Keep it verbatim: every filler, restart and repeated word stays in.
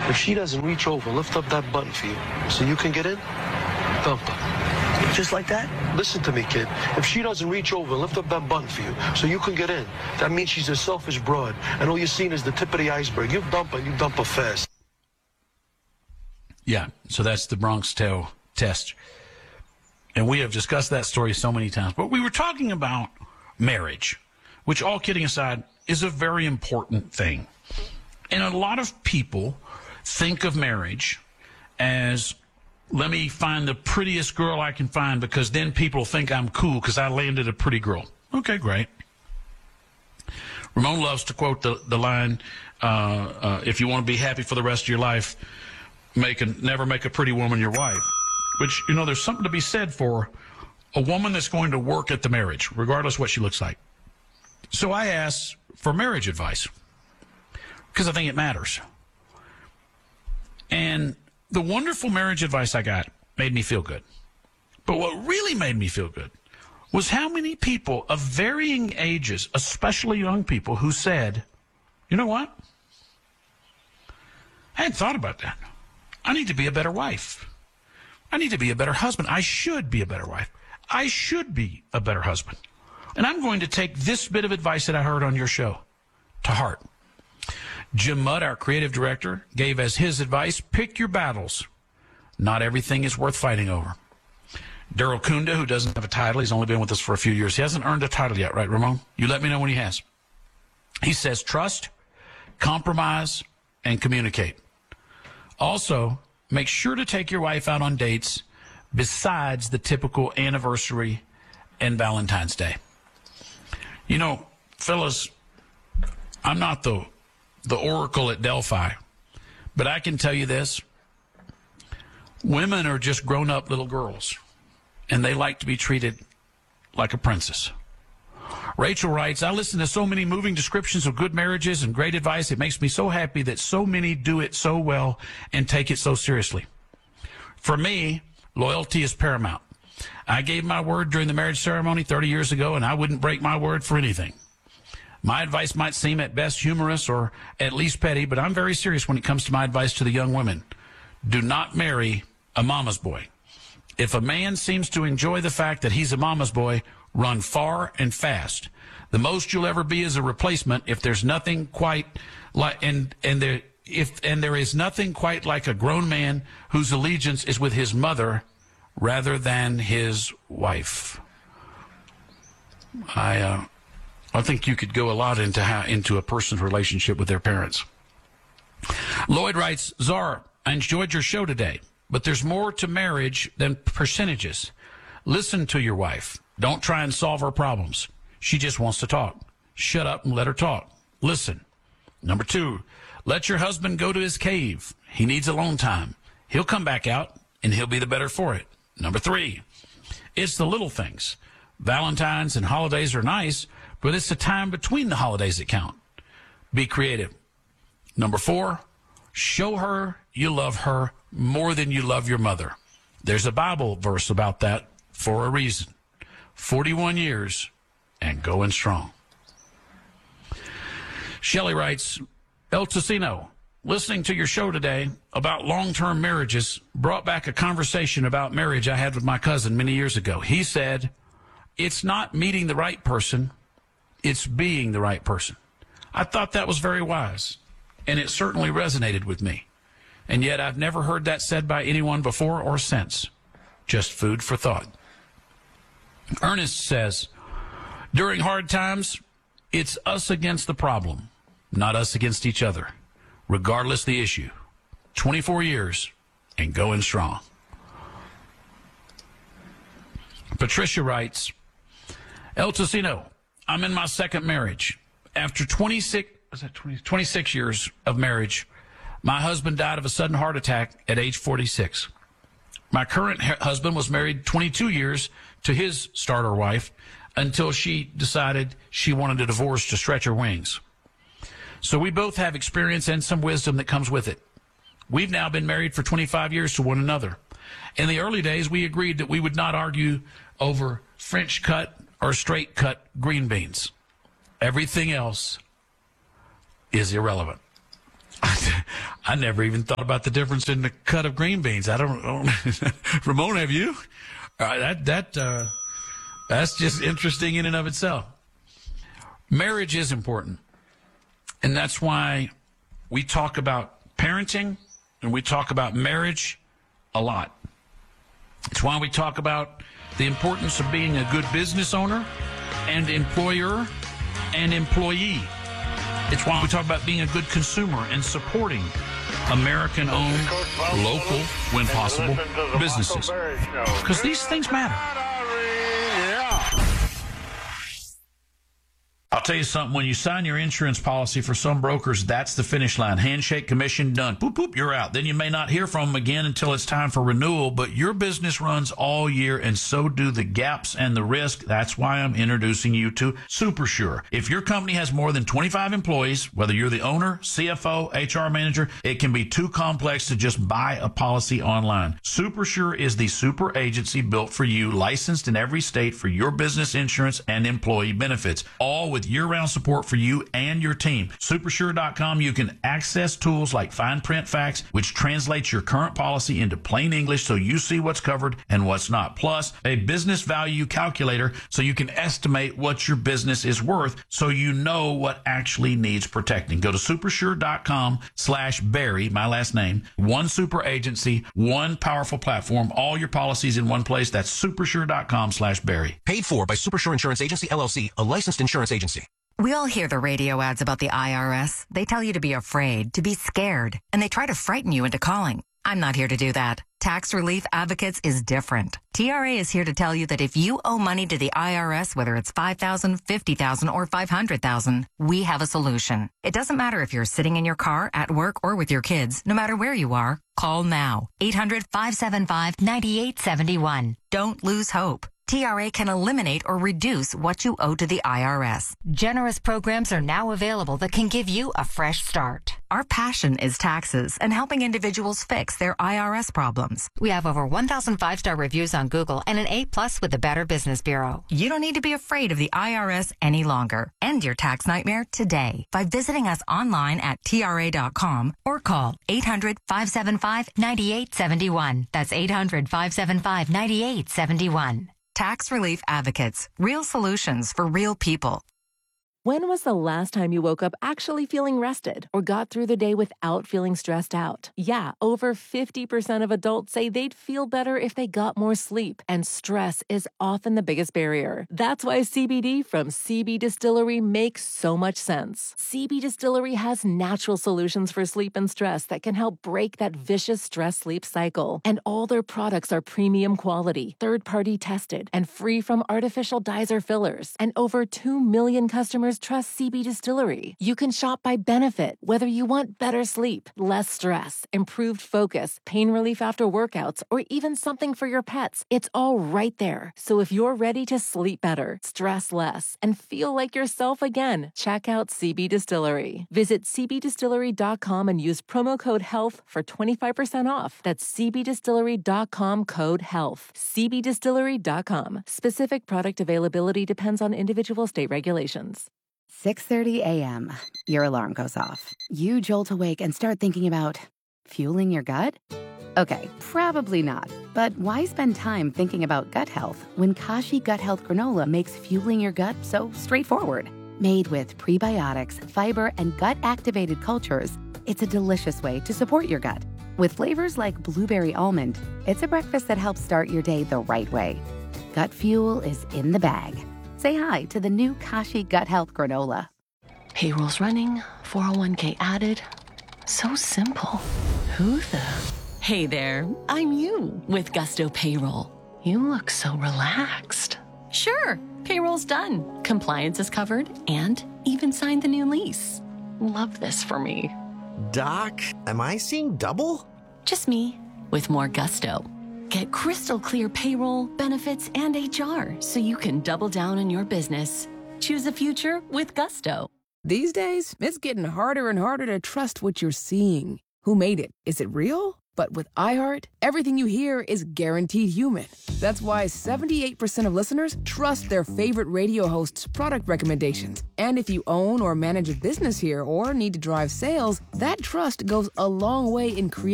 If she doesn't reach over, lift up that button for you so you can get in, dump her. Just like that? Listen to me, kid. If she doesn't reach over, lift up that button for you so you can get in, that means she's a selfish broad, and all you're seeing is the tip of the iceberg. You dump her, you dump her fast. Yeah, so that's the Bronx Tale test. And we have discussed that story so many times. But we were talking about marriage, which, all kidding aside, is a very important thing. And a lot of people think of marriage as, let me find the prettiest girl I can find because then people think I'm cool because I landed a pretty girl. Okay, great. Ramon loves to quote the, the line, uh, uh, if you want to be happy for the rest of your life, make a, never make a pretty woman your wife. Which, you know, there's something to be said for a woman that's going to work at the marriage, regardless what she looks like. So I asked for marriage advice because I think it matters. And the wonderful marriage advice I got made me feel good. But what really made me feel good was how many people of varying ages, especially young people, who said, you know what? I hadn't thought about that. I need to be a better wife. I need to be a better husband. I should be a better wife. I should be a better husband. And I'm going to take this bit of advice that I heard on your show to heart. Jim Mudd, our creative director, gave as his advice, pick your battles. Not everything is worth fighting over. Daryl Kunda, who doesn't have a title, he's only been with us for a few years. He hasn't earned a title yet, right, Ramon? You let me know when he has. He says trust, compromise, and communicate. Also, make sure to take your wife out on dates besides the typical anniversary and Valentine's Day. You know, fellas, I'm not the the oracle at Delphi, but I can tell you this. Women are just grown-up little girls, and they like to be treated like a princess. Rachel writes, I listen to so many moving descriptions of good marriages and great advice. It makes me so happy that so many do it so well and take it so seriously. For me, loyalty is paramount. I gave my word during the marriage ceremony thirty years ago, and I wouldn't break my word for anything. My advice might seem at best humorous or at least petty, but I'm very serious when it comes to my advice to the young women. Do not marry a mama's boy. If a man seems to enjoy the fact that he's a mama's boy, run far and fast. The most you'll ever be is a replacement if there's nothing quite like, and, and there, if, and there is nothing quite like a grown man whose allegiance is with his mother rather than his wife. I, uh, I think you could go a lot into how, into a person's relationship with their parents. Lloyd writes, Czar, I enjoyed your show today, but there's more to marriage than percentages. Listen to your wife. Don't try and solve her problems. She just wants to talk. Shut up and let her talk. Listen. Number two, let your husband go to his cave. He needs alone time. He'll come back out, and he'll be the better for it. Number three, it's the little things. Valentine's and holidays are nice, but it's the time between the holidays that count. Be creative. Number four, show her you love her more than you love your mother. There's a Bible verse about that for a reason. forty-one years and going strong. Shelley writes, El Ticino, listening to your show today about long-term marriages brought back a conversation about marriage I had with my cousin many years ago. He said, it's not meeting the right person, it's being the right person. I thought that was very wise, and it certainly resonated with me. And yet I've never heard that said by anyone before or since. Just food for thought. Ernest says, during hard times, it's us against the problem, not us against each other, regardless the issue. twenty-four years and going strong. Patricia writes, El Ticino, I'm in my second marriage. After twenty-six, was that twenty, twenty-six years of marriage, my husband died of a sudden heart attack at age forty-six. My current husband was married twenty-two years to his starter wife until she decided she wanted a divorce to stretch her wings. So we both have experience and some wisdom that comes with it. We've now been married for twenty-five years to one another. In the early days, we agreed that we would not argue over French cut or straight cut green beans. Everything else is irrelevant. I never even thought about the difference in the cut of green beans. I don't, I don't Ramon, have you? Uh, that, that, uh, that's just interesting in and of itself. Marriage is important. And that's why we talk about parenting and we talk about marriage a lot. It's why we talk about the importance of being a good business owner and employer and employee. It's why we talk about being a good consumer and supporting American-owned, local, when possible, businesses. Because these things matter. I'll tell you something, when you sign your insurance policy for some brokers, that's the finish line. Handshake, commission, done. Boop, boop, you're out. Then you may not hear from them again until it's time for renewal, but your business runs all year, and so do the gaps and the risk. That's why I'm introducing you to SuperSure. If your company has more than twenty-five employees, whether you're the owner, C F O, H R manager, it can be too complex to just buy a policy online. SuperSure is the super agency built for you, licensed in every state for your business insurance and employee benefits, all with year-round support for you and your team. Supersure dot com, you can access tools like Fine Print Facts, which translates your current policy into plain English so you see what's covered and what's not. Plus, a business value calculator so you can estimate what your business is worth so you know what actually needs protecting. Go to supersure dot com slash Barry, my last name. One super agency, one powerful platform, all your policies in one place. That's supersure dot com slash Barry. Paid for by Supersure Insurance Agency, L L C, a licensed insurance agency. We all hear the radio ads about the I R S. They tell you to be afraid, to be scared, and they try to frighten you into calling. I'm not here to do that. Tax Relief Advocates is different. T R A is here to tell you that if you owe money to the I R S, whether it's five thousand dollars, fifty thousand dollars, or five hundred thousand dollars, we have a solution. It doesn't matter if you're sitting in your car, at work, or with your kids. No matter where you are, call now. eight hundred, five seven five, nine eight seven one. Don't lose hope. T R A can eliminate or reduce what you owe to the I R S. Generous programs are now available that can give you a fresh start. Our passion is taxes and helping individuals fix their I R S problems. We have over one thousand five-star reviews on Google and an A plus with the Better Business Bureau. You don't need to be afraid of the I R S any longer. End your tax nightmare today by visiting us online at T R A dot com or call eight hundred, five seven five, nine eight seven one. That's eight hundred, five seven five, nine eight seven one. Tax Relief Advocates. Real solutions for real people. When was the last time you woke up actually feeling rested or got through the day without feeling stressed out? Yeah, over fifty percent of adults say they'd feel better if they got more sleep, and stress is often the biggest barrier. That's why C B D from C B Distillery makes so much sense. C B Distillery has natural solutions for sleep and stress that can help break that vicious stress-sleep cycle. And all their products are premium quality, third-party tested, and free from artificial dyes or fillers. And over two million customers trust C B Distillery. You can shop by benefit, whether you want better sleep, less stress, improved focus, pain relief after workouts, or even something for your pets. It's all right there. So if you're ready to sleep better, stress less, and feel like yourself again, check out C B Distillery. Visit C B distillery dot com and use promo code HEALTH for twenty-five percent off. That's C B distillery dot com code HEALTH. C B distillery dot com. Specific product availability depends on individual state regulations. six thirty a.m. Your alarm goes off. You jolt awake and start thinking about fueling your gut? Okay, probably not. But why spend time thinking about gut health when Kashi Gut Health Granola makes fueling your gut so straightforward? Made with prebiotics, fiber, and gut-activated cultures, it's a delicious way to support your gut. With flavors like blueberry almond, it's a breakfast that helps start your day the right way. Gut fuel is in the bag. Say hi to the new Kashi Gut Health Granola. Payroll's running, four oh one k added. So simple. Who the? Hey there, I'm you with Gusto Payroll. You look so relaxed. Sure, payroll's done. Compliance is covered and even signed the new lease. Love this for me. Doc, am I seeing double? Just me with more gusto. Get crystal clear payroll, benefits, and H R so you can double down on your business. Choose a future with Gusto. These days, it's getting harder and harder to trust what you're seeing. Who made it? Is it real? But with iHeart, everything you hear is guaranteed human. That's why seventy-eight percent of listeners trust their favorite radio host's product recommendations. And if you own or manage a business here or need to drive sales, that trust goes a long way in creating